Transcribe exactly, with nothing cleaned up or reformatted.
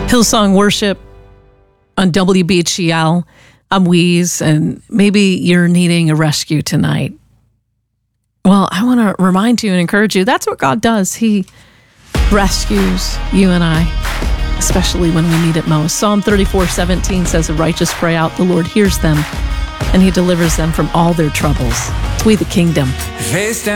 Hillsong Worship on W B H E L. I'm Weeze, and maybe you're needing a rescue tonight. Well, I want to remind you and encourage you, that's what God does. He rescues you and I, especially when we need it most. Psalm thirty-four seventeen says, the righteous cry out, the Lord hears them, and he delivers them from all their troubles. We the kingdom. Face down.